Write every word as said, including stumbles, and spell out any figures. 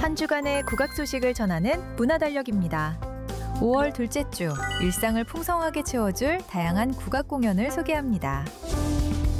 한 주간의 국악 소식을 전하는 문화달력입니다. 오월 둘째 주, 일상을 풍성하게 채워줄 다양한 국악 공연을 소개합니다.